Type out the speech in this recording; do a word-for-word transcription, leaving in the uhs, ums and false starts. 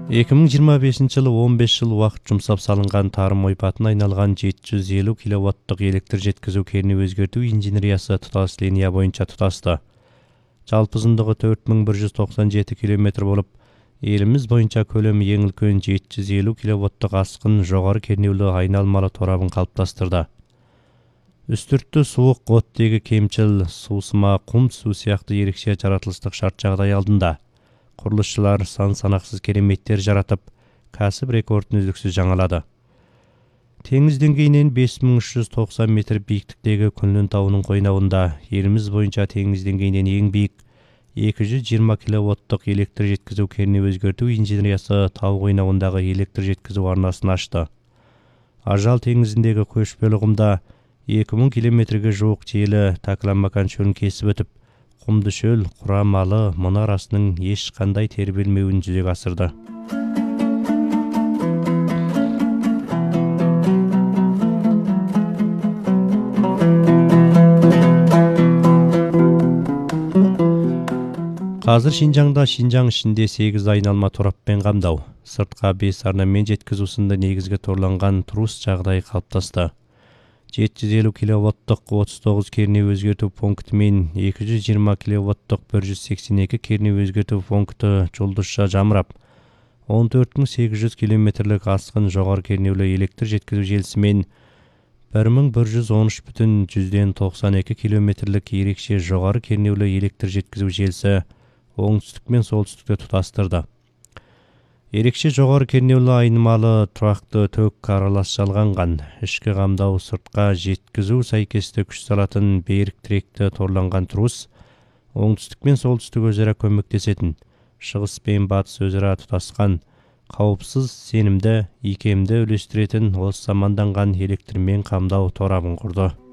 эки миң жыйырма бешинчи жылы он беш жыл убакыт жумсап салынган тарым ойпатына айналган жети жүз элүү киловаттык электр жеткизүү керни өзгөртүү инженериясы тутас линия боюнча тутасты. Жалпы узундугу төрт миң бир жүз токсон жети километр болуп, элибиз боюнча көлөмү эң үлкөн жети жүз элүү киловаттык аскын жогору кернеүүлүү айналмалуу торабын калыпташтырды. Үстүрттүү суук, оттеги кемчил, суусума, кум суу сыяктуу ерекше жаратылыштык шарт жагдай алдында курулушчулар сан санаксыз кереметтер жаратып, касып рекордун үздүксүз жаңалады. Теңиз деңгейинен беш миң үч жүз токсон метр бийиктиктеги Күнүн табынын койнауында элибиз боюнча теңиз деңгейинен эң бийик эки жүз жыйырма киловаттык электр жеткизүү керни өзгөртүү инженериясы тау койнауындагы электр жеткизүү арнасын ачты. Ажал теңизиндеги көчпөлүү кумда эки миң километрге жуук желі Такламакан чөлүн кесип өтүп, кумду шөл курамалы мунарасынын эч кандай тербелмеуүн жүзөгө асырды. Азыр Шинжаңда Шинжаң ишинде сегиз айналма тораппен камдоо, сыртка бес арнамен жеткизүү сынды негизге торланган трус жагдай калыпташты. жети жүз элүү киловаттык отуз тогуз керни өзгөртүү пункту менен эки жүз жыйырма киловаттык bir жүз сексен эки керни өзгөртүү пункту жолдушча жамырап, он төрт миң сегиз жүз километрлик аскын жогору кернеүүлүү электр жеткизүү желиси менен bir миң bir жүз он үч бүтүн жүздөн токсон эки километрлик ерекше жогору кернеүүлүү электр жеткизүү желиси оңтүстүк менен солтүстүктө туташтырды. Ерекше жогору кернеүүлүү айнымалы турактуу ток аралашалганган, ички камдоо сыртка жеткизүү сайкесте күч салатын берик тиректе торланган трус оңтүстүк менен солтүстүк өзара көмөктөшөтүн, чыгыс менен батыс өзара туташкан, каупсыз, сенімді, икемди үлестиретін осы заманданган электр менен камдоо торабын курду.